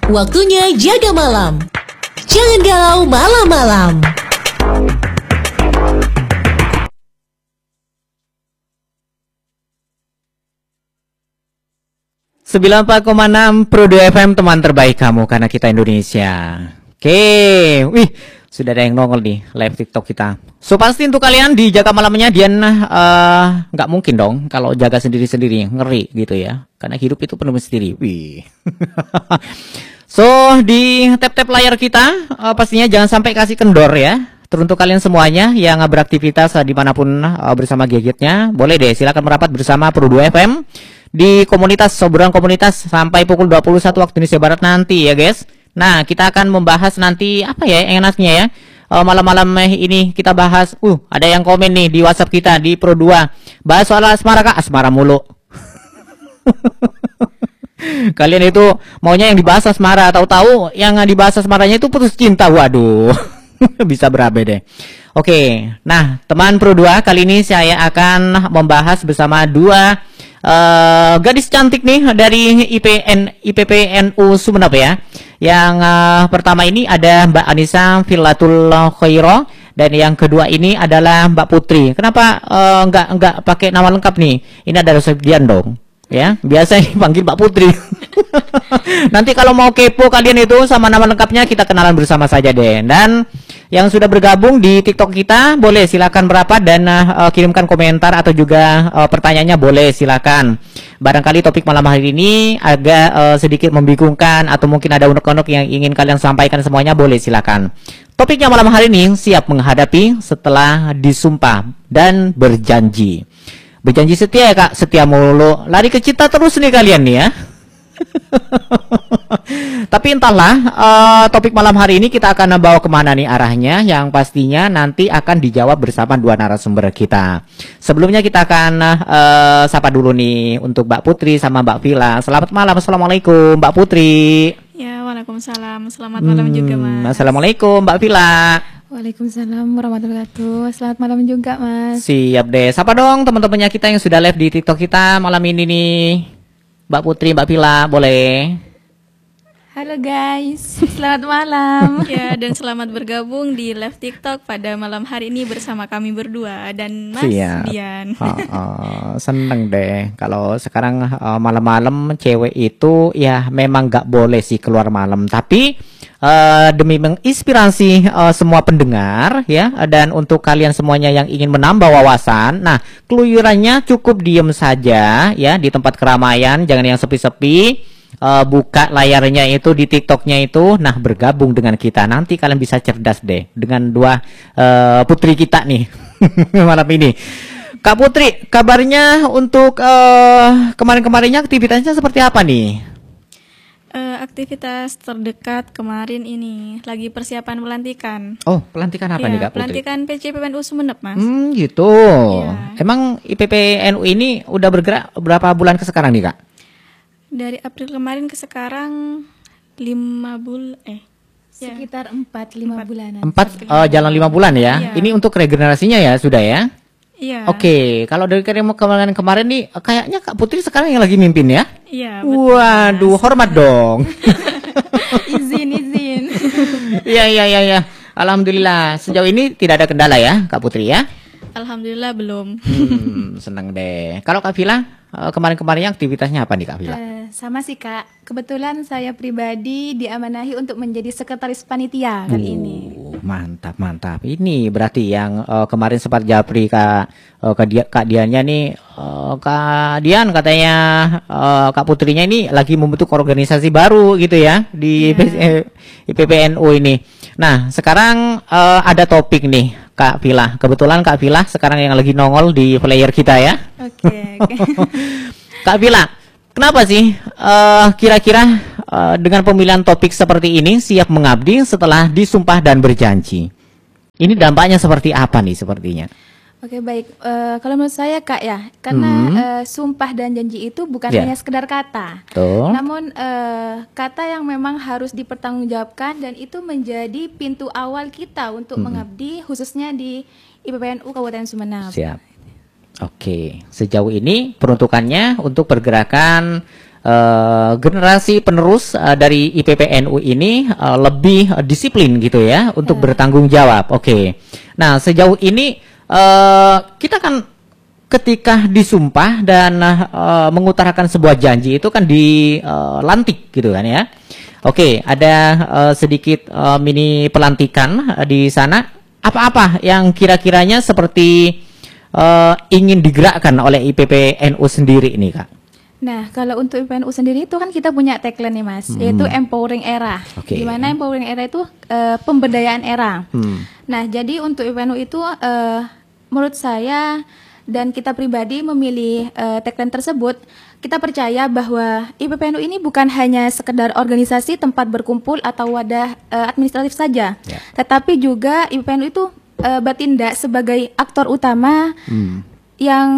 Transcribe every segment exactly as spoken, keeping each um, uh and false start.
Waktunya jaga malam. Jangan galau malam-malam. sembilan puluh empat koma enam Pro dua F M, teman terbaik kamu karena kita Indonesia. Oke, wih, sudah ada yang nongol nih live TikTok kita. So pasti untuk kalian di jaga malamnya Dian uh, nggak mungkin dong kalau jaga sendiri-sendiri, ngeri gitu ya. Karena hidup itu penuh misteri. Wih. So di tap-tap layar kita uh, pastinya jangan sampai kasih kendor ya. Teruntuk kalian semuanya yang beraktivitas uh, dimanapun uh, bersama gadgetnya, boleh deh silakan merapat bersama Pro dua F M di komunitas obrolan komunitas sampai pukul dua puluh satu waktu Indonesia Barat nanti ya guys. Nah kita akan membahas nanti apa ya yang enaknya ya uh, malam-malam ini kita bahas. Uh ada yang komen nih di WhatsApp kita di Pro dua, bahas soal asmara kak, asmara mulu. Kalian itu maunya yang dibahas asmara, tahu-tahu yang dibahas asmaranya itu putus cinta. Waduh. Bisa berabe deh. Oke, nah teman Pro dua, kali ini saya akan membahas bersama dua uh, gadis cantik nih dari I P N I P P N U Sumeneb ya. Yang uh, pertama ini ada Mbak Anissa Filatul Khairo dan yang kedua ini adalah Mbak Putri. Kenapa uh, nggak nggak pakai nama lengkap nih? Ini ada Resepdian dong. Ya, biasa dipanggil Mbak Putri. Nanti kalau mau kepo kalian itu sama nama lengkapnya kita kenalan bersama saja deh. Dan yang sudah bergabung di TikTok kita boleh silakan merapat dan uh, kirimkan komentar atau juga uh, pertanyaannya boleh silakan. Barangkali topik malam hari ini agak uh, sedikit membingungkan atau mungkin ada unek-unek yang ingin kalian sampaikan semuanya boleh silakan. Topiknya malam hari ini siap menghadapi setelah disumpah dan berjanji. Berjanji setia ya kak, setia mulu. Lari ke cinta terus nih kalian nih ya. Tapi entahlah uh, topik malam hari ini kita akan bawa kemana nih arahnya. Yang pastinya nanti akan dijawab bersama dua narasumber kita. Sebelumnya kita akan uh, sapa dulu nih untuk Mbak Putri sama Mbak Vila. Selamat malam, assalamualaikum Mbak Putri. Ya, waalaikumsalam. Selamat malam hmm, juga mas. Assalamualaikum Mbak Vila. Waalaikumsalam warahmatullahi wabarakatuh. Selamat malam juga mas. Siap deh. Sapa dong teman-temannya kita yang sudah live di TikTok kita malam ini nih. Mbak Putri, Mbak Vila, boleh? Halo guys, selamat malam. Ya, dan selamat bergabung di live TikTok pada malam hari ini bersama kami berdua dan Mas Siap. Dian. Oh, oh, seneng deh kalau sekarang uh, malam-malam cewek itu ya memang nggak boleh sih keluar malam, tapi uh, demi menginspirasi uh, semua pendengar ya, dan untuk kalian semuanya yang ingin menambah wawasan, nah keluyurannya cukup diem saja ya di tempat keramaian, jangan yang sepi-sepi. Uh, buka layarnya itu di TikToknya itu, nah bergabung dengan kita, nanti kalian bisa cerdas deh dengan dua uh, putri kita nih malam ini. Kak Putri, kabarnya untuk uh, kemarin-kemarinnya aktivitasnya seperti apa nih? Uh, aktivitas terdekat kemarin ini lagi persiapan pelantikan. Oh, pelantikan apa ya, nih Kak Putri? Pelantikan P C P P N U Sumeneb mas. Hmm gitu. Ya. Emang I P P N U ini udah bergerak berapa bulan ke sekarang nih Kak? Dari April kemarin ke sekarang lima bulan eh ya. Sekitar empat lima bulanan. Empat uh, jalan lima bulan ya. Iya. Ini untuk regenerasinya ya sudah ya. Iya. Oke, kalau dari kemarin kemarin nih kayaknya Kak Putri sekarang yang lagi mimpin ya. Iya. Waduh, mas. Hormat dong. izin izin. Iya iya iya ya. Alhamdulillah sejauh ini tidak ada kendala ya Kak Putri ya. Alhamdulillah belum. Hmm, senang deh. Kalau Kak Vila kemarin-kemarinnya aktivitasnya apa nih Kak Vila? Uh, sama sih Kak. Kebetulan saya pribadi diamanahi untuk menjadi sekretaris panitia kali uh, ini. Mantap mantap. Ini berarti yang uh, kemarin sempat japri Kak uh, Kak, Dia, Kak Diannya nih, uh, Kak Dian katanya uh, Kak Putrinya ini lagi membentuk organisasi baru gitu ya di yeah. I P P N U ini. Nah sekarang uh, ada topik nih Kak Vila. Kebetulan Kak Vila sekarang yang lagi nongol di player kita ya. Oke. Okay, okay. Kak Vila, kenapa sih uh, kira-kira uh, dengan pemilihan topik seperti ini siap mengabdi setelah disumpah dan berjanji? Ini dampaknya seperti apa nih sepertinya? Oke baik, uh, kalau menurut saya Kak ya, karena hmm. uh, sumpah dan janji itu bukan yeah. hanya sekedar kata, Tuh. namun uh, kata yang memang harus dipertanggungjawabkan dan itu menjadi pintu awal kita untuk hmm. mengabdi khususnya di I P P N U Kabupaten Sumeneb. Siap. Oke, sejauh ini peruntukannya untuk pergerakan uh, generasi penerus uh, dari I P P N U ini uh, lebih uh, disiplin gitu ya untuk uh. bertanggung jawab. Oke. Okay. Nah, sejauh ini uh, kita kan ketika disumpah dan uh, mengutarakan sebuah janji itu kan dilantik uh, gitu kan ya. Oke, okay, ada uh, sedikit uh, mini pelantikan uh, di sana. Apa-apa yang kira-kiranya seperti uh, ingin digerakkan oleh I P P N U sendiri ini, Kak? Nah, kalau untuk I P P N U sendiri itu kan kita punya tagline nih, Mas, hmm. yaitu Empowering Era. Okay. Di mana Empowering Era itu uh, pemberdayaan era. Hmm. Nah, jadi untuk I P P N U itu uh, menurut saya dan kita pribadi memilih uh, tagline tersebut, kita percaya bahwa I P P N U ini bukan hanya sekedar organisasi tempat berkumpul atau wadah uh, administratif saja, yeah. tetapi juga I P P N U itu uh, bertindak sebagai aktor utama hmm. yang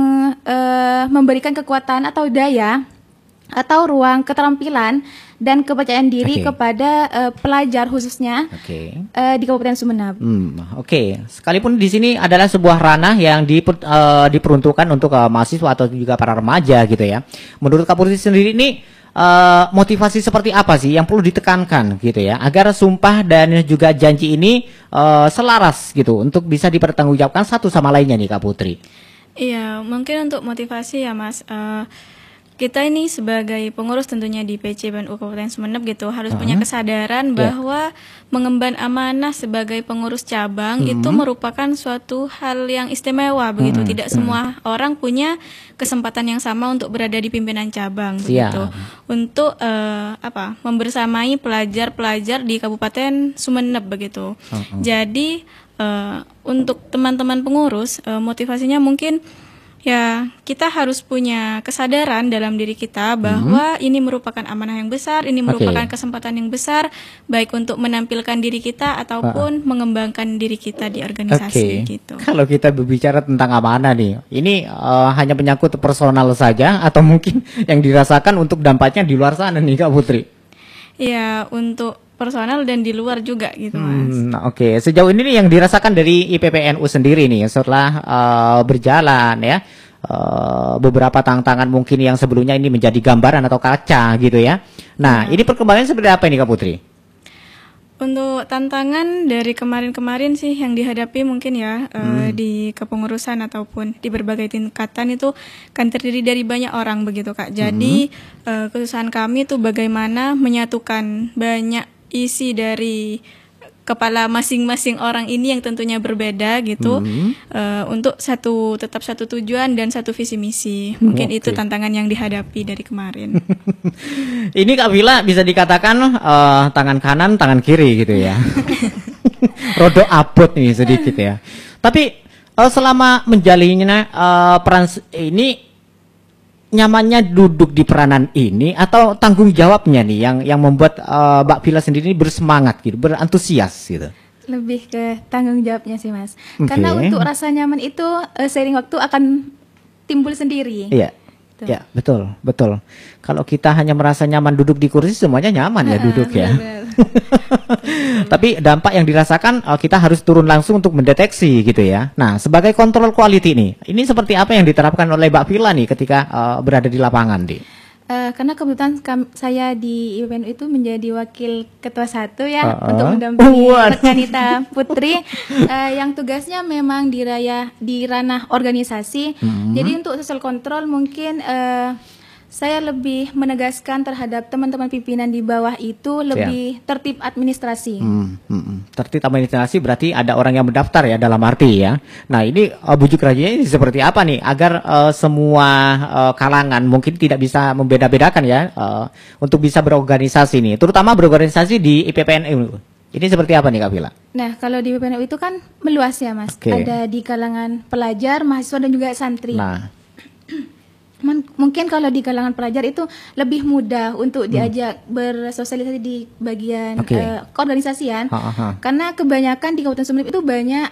uh, memberikan kekuatan atau daya atau ruang keterampilan dan kepercayaan diri okay. kepada uh, pelajar khususnya okay. uh, di Kabupaten Sumeneb. Hmm, Oke, okay. Sekalipun di sini adalah sebuah ranah yang diper, uh, diperuntukkan untuk uh, mahasiswa atau juga para remaja gitu ya. Menurut Kak Putri sendiri ini uh, motivasi seperti apa sih yang perlu ditekankan gitu ya agar sumpah dan juga janji ini uh, selaras gitu untuk bisa dipertanggungjawabkan satu sama lainnya nih Kak Putri. Iya, mungkin untuk motivasi ya Mas. Uh, Kita ini sebagai pengurus tentunya di P C B N U Kabupaten Sumeneb gitu harus uh-huh. punya kesadaran yeah. bahwa mengemban amanah sebagai pengurus cabang uh-huh. itu merupakan suatu hal yang istimewa begitu. Uh-huh. Tidak semua uh-huh. orang punya kesempatan yang sama untuk berada di pimpinan cabang yeah. begitu. Untuk uh, apa? membersamai pelajar-pelajar di Kabupaten Sumeneb begitu. Uh-huh. Jadi uh, untuk teman-teman pengurus uh, motivasinya mungkin ya, kita harus punya kesadaran dalam diri kita bahwa hmm. ini merupakan amanah yang besar, ini merupakan okay. kesempatan yang besar, baik untuk menampilkan diri kita ataupun uh. mengembangkan diri kita di organisasi okay. gitu. Kalau kita berbicara tentang amanah nih, ini uh, hanya menyangkut personal saja atau mungkin yang dirasakan untuk dampaknya di luar sana nih Kak Putri? Ya, untuk personal dan di luar juga gitu Mas. Hmm, Oke, okay. Sejauh ini nih yang dirasakan dari I P P N U sendiri nih setelah uh, berjalan ya uh, beberapa tantangan mungkin yang sebelumnya ini menjadi gambaran atau kaca gitu ya. Nah, ya. Ini perkembangannya seperti apa ini Kak Putri? Untuk tantangan dari kemarin-kemarin sih yang dihadapi mungkin ya hmm. uh, di kepengurusan ataupun di berbagai tingkatan itu kan terdiri dari banyak orang begitu Kak. Jadi hmm. uh, kesusahan kami tuh bagaimana menyatukan banyak isi dari kepala masing-masing orang ini yang tentunya berbeda gitu hmm. uh, untuk satu tetap satu tujuan dan satu visi misi. Mungkin okay. itu tantangan yang dihadapi dari kemarin. Ini Kak Vila bisa dikatakan uh, tangan kanan tangan kiri gitu ya. Rodok abot nih sedikit ya. Tapi uh, selama menjalinnya uh, peran ini nyamannya duduk di peranan ini atau tanggung jawabnya nih yang yang membuat uh, Mbak Vila sendiri bersemangat gitu, berantusias gitu. Lebih ke tanggung jawabnya sih Mas. Okay. Karena untuk rasa nyaman itu uh, seiring waktu akan timbul sendiri. Iya. Gitu. Ya, betul, betul. Kalau kita hanya merasa nyaman duduk di kursi semuanya nyaman ya duduk ya. Tapi dampak yang dirasakan uh, kita harus turun langsung untuk mendeteksi gitu ya. Nah, sebagai kontrol quality nih, ini seperti apa yang diterapkan oleh Mbak Vila nih ketika uh, berada di lapangan, Di? Uh, karena kebetulan saya di I P P N U itu menjadi wakil ketua satu ya uh, uh. untuk mendampingi uh, Kanita Putri uh, yang tugasnya memang di raya di ranah organisasi. Uh-huh. Jadi untuk social control mungkin uh, saya lebih menegaskan terhadap teman-teman pimpinan di bawah itu lebih yeah. tertib administrasi. Hmm, hmm, hmm. Tertib administrasi berarti ada orang yang mendaftar ya dalam arti ya. Nah ini uh, bujuk rajanya ini seperti apa nih agar uh, semua uh, kalangan mungkin tidak bisa membeda-bedakan ya uh, untuk bisa berorganisasi nih, terutama berorganisasi di I P P N U. Ini seperti apa nih Kak Vila? Nah kalau di I P P N U itu kan meluas ya Mas. Okay. Ada di kalangan pelajar, mahasiswa dan juga santri. Nah. Mungkin kalau di kalangan pelajar itu lebih mudah untuk diajak hmm. bersosialisasi di bagian okay. uh, keorganisasian, ha, ha. Karena kebanyakan di Kabupaten Sumeneb itu banyak